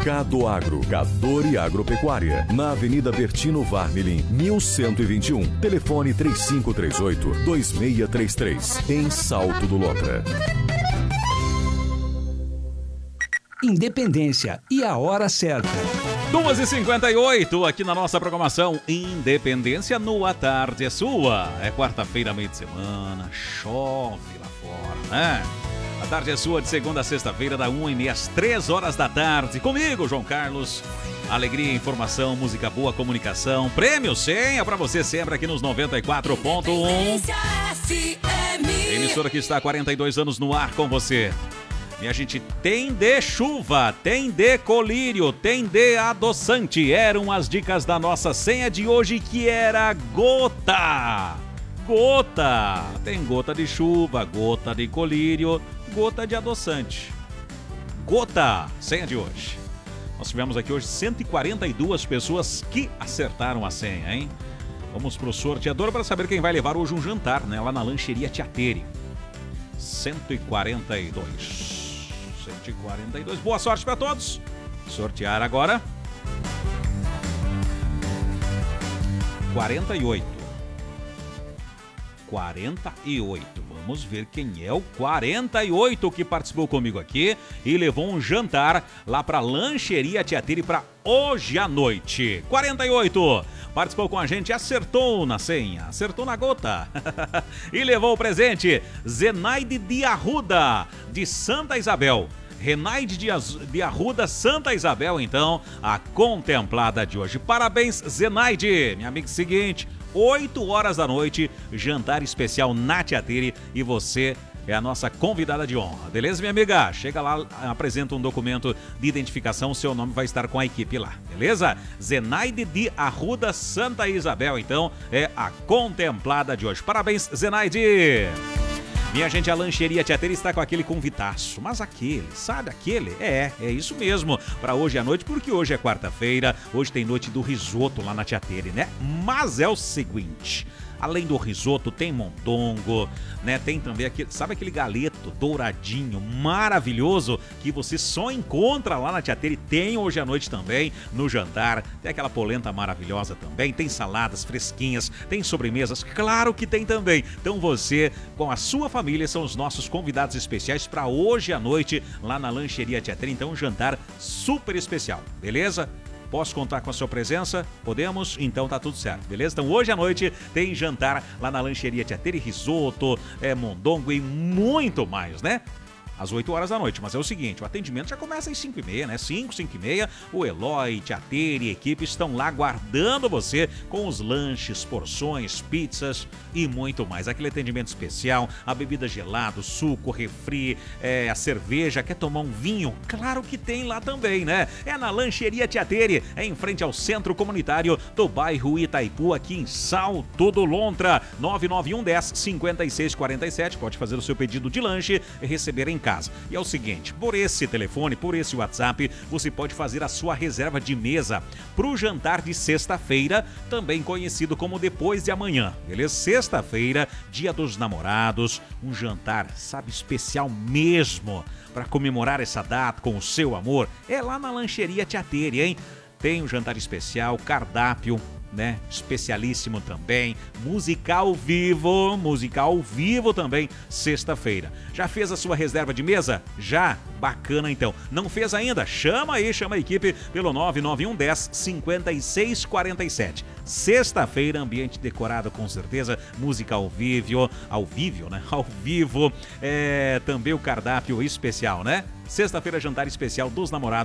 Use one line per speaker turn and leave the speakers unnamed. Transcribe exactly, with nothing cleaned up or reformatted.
Cado Agro, Cador e Agropecuária, na Avenida Bertino Varmelin, mil cento e vinte e um. Telefone três cinco três oito, dois seis três três, em Salto do Lontra.
Independência e a hora certa.
duas e cinquenta e oito, aqui na nossa programação Independência no A Tarde é Sua. É quarta-feira, meio de semana, chove lá fora, né? A Tarde é Sua de segunda a sexta-feira, da uma e meia às três horas da tarde. Comigo, João Carlos. Alegria, informação, música boa, comunicação. Prêmio Senha pra você sempre aqui nos noventa e quatro ponto um. Emissora que está há quarenta e dois anos no ar com você. Minha gente, tem de chuva, tem de colírio, tem de adoçante. Eram as dicas da nossa senha de hoje, que era gota. Gota. Tem gota de chuva, gota de colírio, gota de adoçante. Gota, senha de hoje. Nós tivemos aqui hoje cento e quarenta e duas pessoas que acertaram a senha, hein? Vamos pro sorteador para saber quem vai levar hoje um jantar, né? Lá na Lancheria Tiateri. cento e quarenta e dois. cento e quarenta e dois. Boa sorte para todos. Sortear agora. quarenta e oito. quarenta e oito. Vamos ver quem é o quarenta e oito que participou comigo aqui e levou um jantar lá para Lancheria Tiateri para hoje à noite. quarenta e oito. Participou com a gente, acertou na senha, acertou na gota e levou o presente. Zenaide de Arruda, de Santa Isabel. Renaide de Arruda, Santa Isabel, então, a contemplada de hoje. Parabéns, Zenaide. Minha amiga, seguinte, oito horas da noite, jantar especial na Tiateri e você é a nossa convidada de honra. Beleza, minha amiga? Chega lá, apresenta um documento de identificação, seu nome vai estar com a equipe lá, beleza? Zenaide de Arruda, Santa Isabel, então, é a contemplada de hoje. Parabéns, Zenaide! Minha gente, a Lancheria Tiateri está com aquele convitaço, mas aquele, sabe aquele? É, é isso mesmo, para hoje à noite, porque hoje é quarta-feira, hoje tem noite do risoto lá na Tiateri, né? Mas é o seguinte, além do risoto, tem mondongo, né? Tem também aquele, sabe aquele galeto douradinho, maravilhoso, que você só encontra lá na Tiateri. Tem hoje à noite também, no jantar. Tem aquela polenta maravilhosa também. Tem saladas fresquinhas, tem sobremesas, claro que tem também. Então você, com a sua família, são os nossos convidados especiais para hoje à noite, lá na Lancheria Tiateri. Então, um jantar super especial, beleza? Posso contar com a sua presença? Podemos? Então tá tudo certo, beleza? Então hoje à noite tem jantar lá na Lancheria Tiateri, risoto, é, mondongo e muito mais, né? Às oito horas da noite, mas é o seguinte, o atendimento já começa às cinco e meia, né? cinco, cinco e meia, o Eloy, Tiateri e equipe estão lá guardando você com os lanches, porções, pizzas e muito mais. Aquele atendimento especial, a bebida gelada, suco, refri, é, a cerveja, quer tomar um vinho? Claro que tem lá também, né? É na Lancheria Tiateri, é em frente ao Centro Comunitário do bairro Itaipu, aqui em Salto do Lontra. nove nove um dez, cinquenta e seis quarenta e sete, pode fazer o seu pedido de lanche e receber em casa. E é o seguinte, por esse telefone, por esse WhatsApp, você pode fazer a sua reserva de mesa para o jantar de sexta-feira, também conhecido como depois de amanhã, beleza? Sexta-feira, dia dos namorados, um jantar, sabe, especial mesmo, para comemorar essa data com o seu amor, é lá na Lancheria Tiateri, hein? Tem um jantar especial, cardápio, né? Especialíssimo também, música ao vivo, música ao vivo também, sexta-feira. Já fez a sua reserva de mesa? Já? Bacana então. Não fez ainda? Chama aí, chama a equipe pelo nove nove um dez, cinquenta e seis quarenta e sete. Sexta-feira, ambiente decorado com certeza, música ao vivo, ao vivo, né? Ao vivo, é, também o cardápio especial, né? Sexta-feira, jantar especial dos namorados